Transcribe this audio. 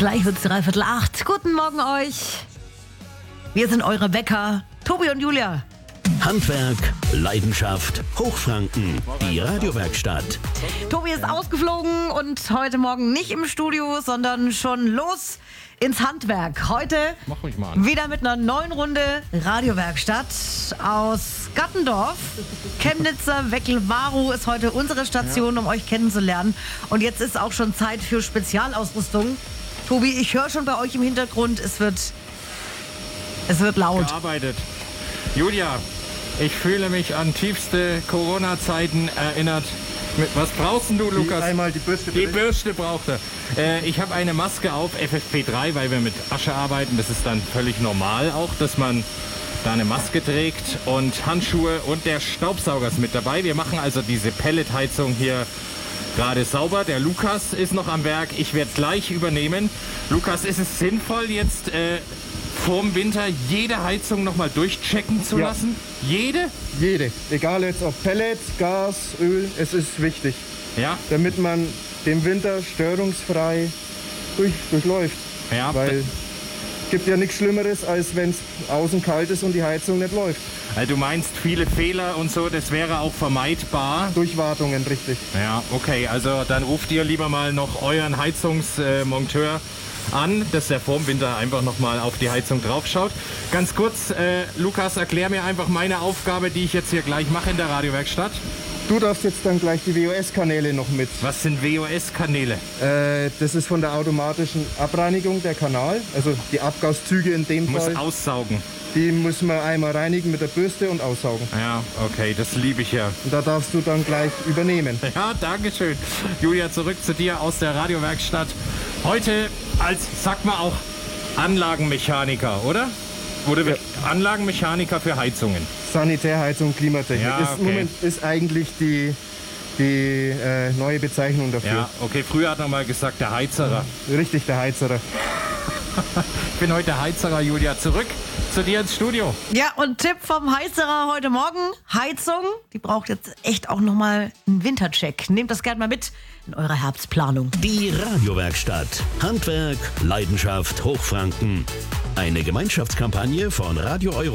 Gleich wird's 7:45. Guten Morgen euch. Wir sind eure Wecker, Tobi und Julia. Handwerk, Leidenschaft, Hochfranken, die Radiowerkstatt. Tobi ist ausgeflogen und heute Morgen nicht im Studio, sondern schon los ins Handwerk. Heute Mach mich mal an. wieder mit einer neuen Runde Radiowerkstatt aus Gattendorf. Chemnitzer Weckelwaru ist heute unsere Station, um euch kennenzulernen. Und jetzt ist auch schon Zeit für Spezialausrüstung. Tobi, ich höre schon bei euch im Hintergrund, es wird laut. Gearbeitet. Julia, ich fühle mich an tiefste Corona-Zeiten erinnert. Was brauchst du, Lukas? Einmal die Bürste. Die Bürste braucht er. Ich habe eine Maske auf, FFP3, weil wir mit Asche arbeiten. Das ist dann völlig normal auch, dass man da eine Maske trägt. Und Handschuhe und der Staubsauger ist mit dabei. Wir machen also diese Pelletheizung hier gerade sauber. Der Lukas ist noch am Werk. Ich werde gleich übernehmen. Lukas, ist es sinnvoll, jetzt vorm Winter jede Heizung nochmal durchchecken zu lassen? Jede? Jede. Egal jetzt ob Pellet, Gas, Öl, es ist wichtig. Ja. Damit man den Winter störungsfrei durchläuft. Ja. Weil es gibt ja nichts Schlimmeres, als wenn es außen kalt ist und die Heizung nicht läuft. Also du meinst viele Fehler und so, das wäre auch vermeidbar? Durchwartungen, richtig. Ja, okay. Also dann ruft ihr lieber mal noch euren Heizungsmonteur an, dass der vorm Winter einfach nochmal auf die Heizung draufschaut. Ganz kurz, Lukas, erklär mir einfach meine Aufgabe, die ich jetzt hier gleich mache in der Radiowerkstatt. Du darfst jetzt dann gleich die WOS-Kanäle noch mit. Was sind WOS-Kanäle? Das ist von der automatischen Abreinigung der Kanal, also die Abgaszüge in dem Muss Fall. aussaugen. Die müssen wir einmal reinigen mit der Bürste und aussaugen. Ja, okay, das liebe ich ja. Und da darfst du dann gleich übernehmen. Ja, danke schön. Julia, zurück zu dir aus der Radiowerkstatt. Heute als, sag mal auch, Anlagenmechaniker, oder? Oder Anlagenmechaniker für Heizungen. Sanitärheizung, Klimatechnik. Ja, Ist, okay. Moment, ist eigentlich die neue Bezeichnung dafür. Ja, okay, früher hat man mal gesagt, der Heizerer. Richtig, der Heizerer. Ich bin heute der Heizerer, Julia. Zurück zu dir ins Studio. Ja, und Tipp vom Heizerer heute Morgen, Heizung, die braucht jetzt echt auch nochmal einen Wintercheck. Nehmt das gerne mal mit in eure Herbstplanung. Die Radiowerkstatt. Handwerk, Leidenschaft, Hochfranken. Eine Gemeinschaftskampagne von Radio Euro.